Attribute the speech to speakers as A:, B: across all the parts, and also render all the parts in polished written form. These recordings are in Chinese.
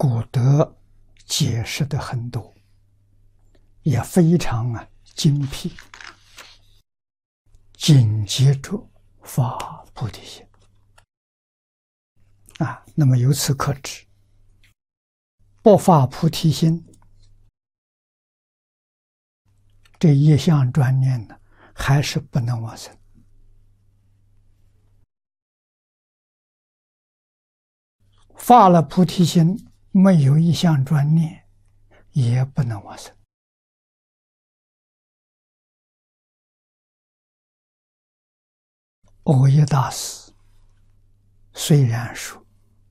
A: 古德解释的很多，也非常精辟，紧接着发菩提心那么由此可知，不发菩提心，这业相专念呢，还是不能往生。发了菩提心，没有一相专念，也不能往生。蕅益大师虽然说，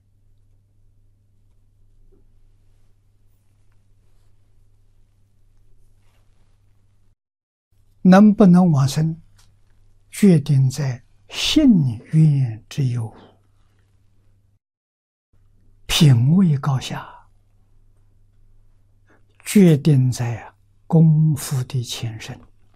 A: 能不能往生，决定在信愿之有无，品位高下，决定在功夫的前身。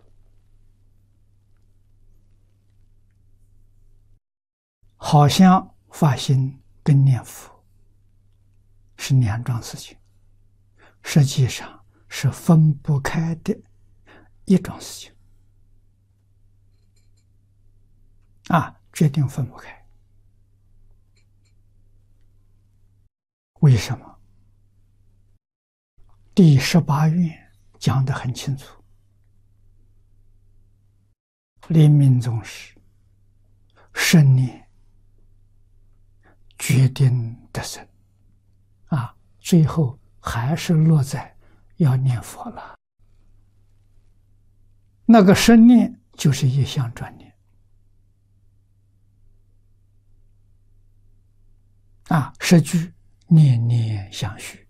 A: 好像发心跟念佛是两桩事情，实际上是分不开的一桩事情决定分不开。为什么？第18愿讲得很清楚，临命终时，圣念决定得生最后还是落在要念佛了。那个生念就是业相专念十句念念相续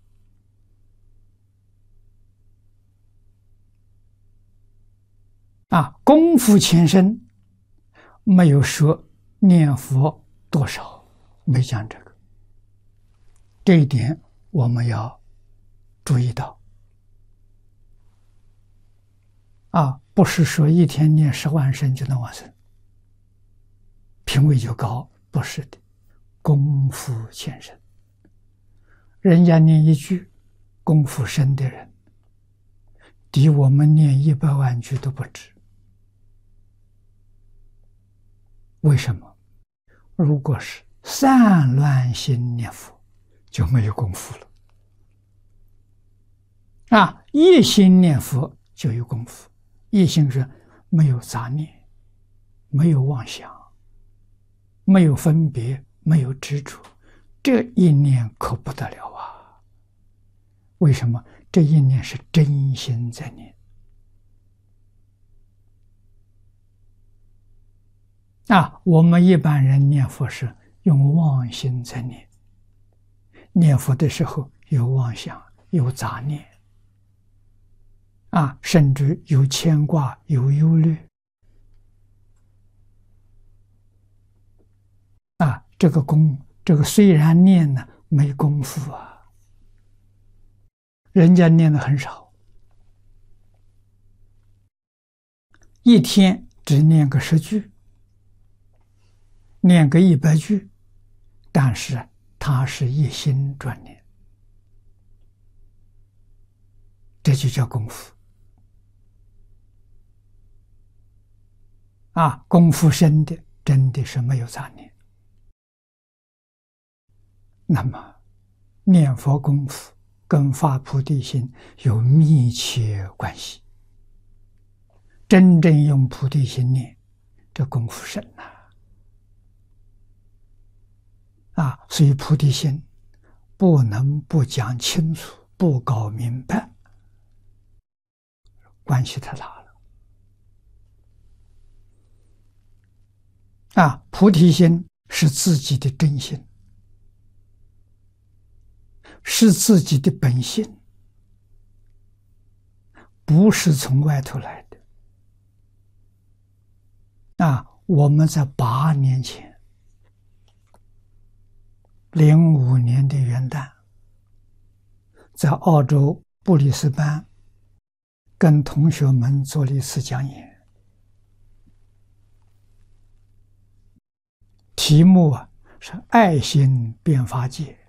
A: 功夫前身没有说念佛多少，没讲这个，这一点我们要注意到不是说一天念10万声就能往生，品位就高，不是的，功夫前身。人家念一句，功夫深的人，抵我们念100万句都不止。为什么？如果是散乱心念佛，就没有功夫了一心念佛就有功夫。一心是没有杂念，没有妄想，没有分别，没有执着，这一念可不得了为什么？这一念是真心在念我们一般人念佛是用妄心在念，念佛的时候有妄想，有杂念甚至有牵挂，有忧虑这个虽然念呢，没功夫人家念的很少，一天只念个10句，念个100句，但是他是一心专念，这就叫功夫功夫深的真的是没有杂念。那么念佛功夫跟发菩提心有密切关系，真正用菩提心念，这功夫深所以菩提心不能不讲清楚，不搞明白，关系太大了菩提心是自己的真心，是自己的本性，不是从外头来的我们在8年前05年的元旦，在澳洲布里斯班跟同学们做了一次讲演，题目是爱心变法界。